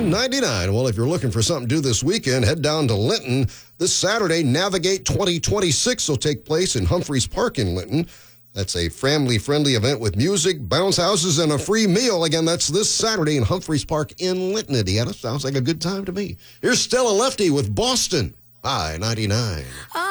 99. Well, if you're looking for something to do this weekend, head down to Linton. This Saturday, Navigate 2026 will take place in Humphreys Park in Linton. That's a family-friendly event with music, bounce houses, and a free meal. Again, that's this Saturday in Humphreys Park in Linton, Indiana. Sounds like a good time to me. Here's Stella Lefty with Boston. Hi, 99.